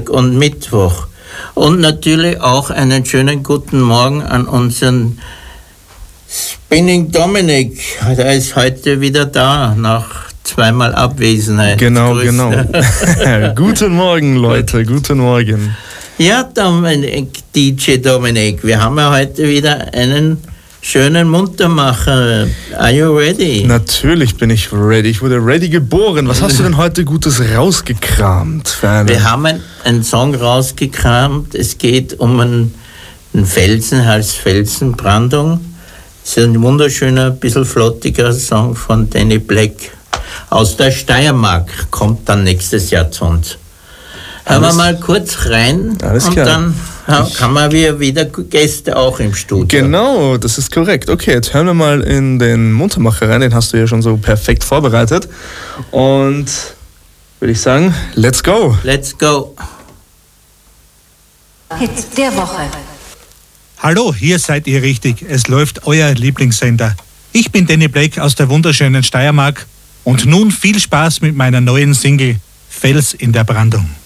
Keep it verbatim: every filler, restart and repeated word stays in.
Dienstag und Mittwoch. Und natürlich auch einen schönen guten Morgen an unseren Spinning Dominik. Der ist heute wieder da, nach zweimal Abwesenheit. Genau, Grüß. genau. Guten Morgen, Leute, guten Morgen. Ja, Dominik, D J Dominik, wir haben ja heute wieder einen schönen Muntermacher. Are you ready? Natürlich bin ich ready. Ich wurde ready geboren. Was hast du denn heute Gutes rausgekramt? Für eine? Wir haben einen Song rausgekramt. Es geht um einen, einen Felsen, heißt Felsenbrandung. Das ist ein wunderschöner, bisschen flottiger Song von Danny Black. Aus der Steiermark, kommt dann nächstes Jahr zu uns. Hören wir mal kurz rein Alles und klar. dann haben wir wieder Gäste auch im Studio. Genau, das ist korrekt. Okay, jetzt hören wir mal in den Muntermacher rein, den hast du ja schon so perfekt vorbereitet. Und würde ich sagen, let's go. Let's go. Hit der Woche. Hallo, hier seid ihr richtig. Es läuft euer Lieblingssender. Ich bin Danny Black aus der wunderschönen Steiermark und nun viel Spaß mit meiner neuen Single Fels in der Brandung.